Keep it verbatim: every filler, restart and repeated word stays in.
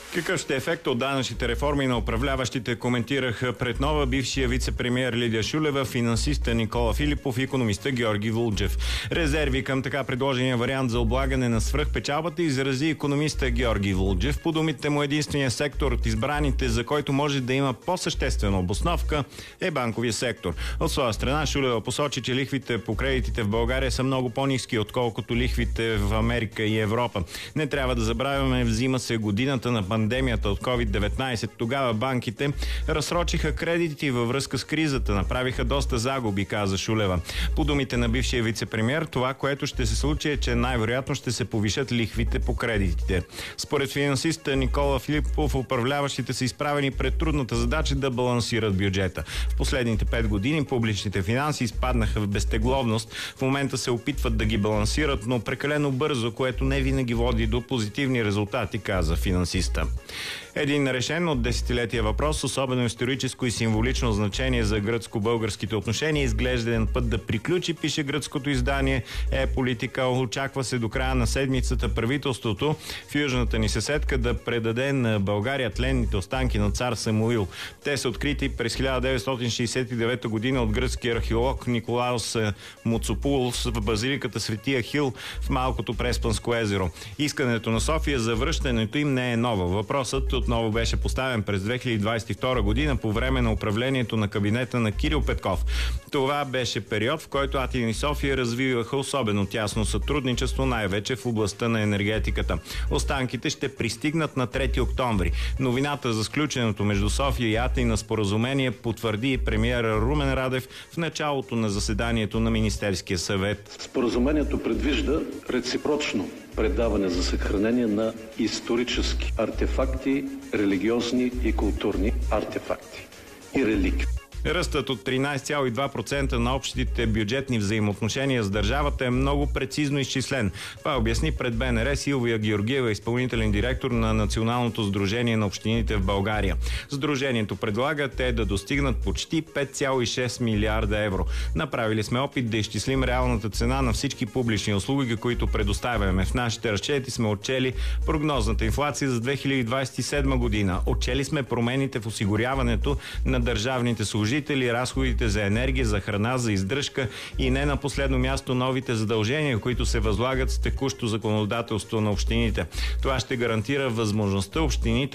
Какъв ще е ефект от данъчните реформи на управляващите, коментираха пред Нова бившия вице-премиер Лидия Шулева, финансиста Никола Филипов и икономиста Георги Вулджев. Резерви към така предложения вариант за облагане на свръхпечалбата изрази икономиста Георги Вулджев. По думите му, единственият сектор от избраните, за който може да има по-съществена обосновка, е банковия сектор. От своя страна Шулева посочи, че лихвите по кредитите в България са много по-ниски, отколкото лихвите в Америка и Европа. Не трябва да забравяме, взима се годината на пандемията от ковид деветнайсет. Тогава банките разсрочиха кредити във връзка с кризата, направиха доста загуби, каза Шулева. По думите на бившия вице-премиер, това, което ще се случи, е, че най-вероятно ще се повишат лихвите по кредитите. Според финансиста Никола Филипов, управляващите са изправени пред трудната задача да балансират бюджета. В последните пет години публичните финанси изпаднаха в безтегловност. В момента се опитват да ги балансират, но прекалено бързо, което не винаги води до позитивни резултати, каза финансиста. Един нерешен от десетилетия въпрос, особено историческо и символично значение за гръцко-българските отношения, изглежден път да приключи, пише гръцкото издание Е-политика. Очаква се до края на седмицата правителството в южната ни съседка да предаде на България тленните останки на цар Самуил. Те са открити през хиляда деветстотин шейсет и девета година от гръцкия археолог Николаус Муцопулос в базиликата Свети Ахил в Малкото Преспанско езеро. Искането на София за връщането им не е ново. Въпросът отново беше поставен през две хиляди двадесет и втора година по време на управлението на кабинета на Кирил Петков. Това беше период, в който Атина и София развиваха особено тясно сътрудничество, най-вече в областта на енергетиката. Останките ще пристигнат на трети октомври. Новината за сключеното между София и Атина споразумение потвърди премиера Румен Радев в началото на заседанието на Министерския съвет. Споразумението предвижда реципрочно предаване за съхранение на исторически артефакти, религиозни и културни артефакти и реликви. Ръстът от тринадесет цяло и две процента на общите бюджетни взаимоотношения с държавата е много прецизно изчислен. Това обясни пред Б Н Р Силвия Георгиева, изпълнителен директор на Националното сдружение на общините в България. Сдружението предлага те да достигнат почти пет цяло и шест милиарда евро. Направили сме опит да изчислим реалната цена на всички публични услуги, които предоставяме. В нашите разчети сме отчели прогнозната инфлация за две хиляди двадесет и седма година. Отчели сме промените в осигуряването на държавните служители, разходите за енергия, за храна, за издръжка и не на последно място новите задължения, които се възлагат с текущо законодателство на общините. Това ще гарантира възможността общините